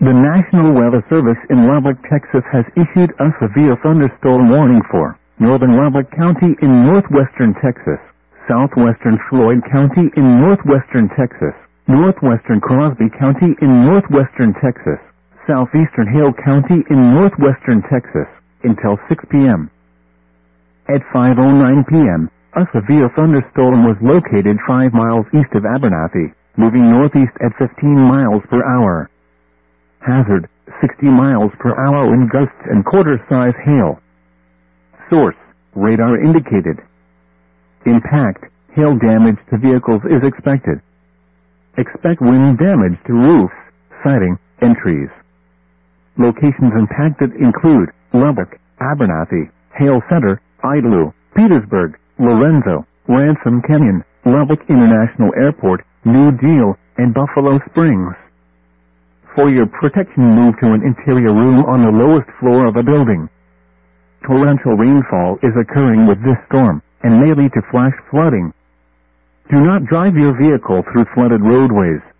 The National Weather Service in Lubbock, Texas has issued a severe thunderstorm warning for northern Lubbock County in northwestern Texas, southwestern Floyd County in northwestern Texas, northwestern Crosby County in northwestern Texas, southeastern Hale County in northwestern Texas, until 6 p.m. At 5:09 p.m., a severe thunderstorm was located 5 miles east of Abernathy, moving northeast at 15 miles per hour. Hazard, 60 miles per hour in gusts and quarter-size hail. Source, radar indicated. Impact, hail damage to vehicles is expected. Expect wind damage to roofs, siding, and trees. Locations impacted include Lubbock, Abernathy, Hale Center, Idlewild, Petersburg, Lorenzo, Ransom Canyon, Lubbock International Airport, New Deal, and Buffalo Springs. For your protection, move to an interior room on the lowest floor of a building. Torrential rainfall is occurring with this storm and may lead to flash flooding. Do not drive your vehicle through flooded roadways.